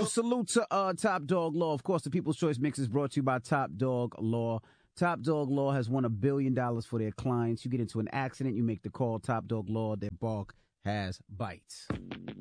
salute to Top Dog Law. Of course, the People's Choice Mix is brought to you by Top Dog Law. Top Dog Law has won $1 billion for their clients. You get into an accident, you make the call. Top Dog Law, their bark has bites.